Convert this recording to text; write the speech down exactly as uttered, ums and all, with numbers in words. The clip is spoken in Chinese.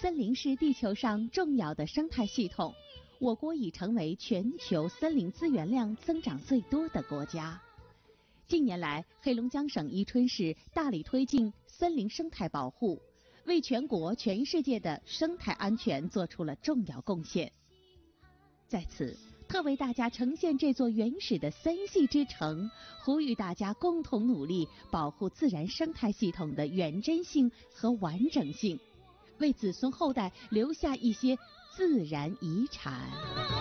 森林是地球上重要的生态系统，我国已成为全球森林资源量增长最多的国家。近年来，黑龙江省伊春市大力推进森林生态保护，为全国全世界的生态安全做出了重要贡献。在此，特为大家呈现这座原始的森系之城，呼吁大家共同努力保护自然生态系统的原真性和完整性，为子孙后代留下一些自然遗产。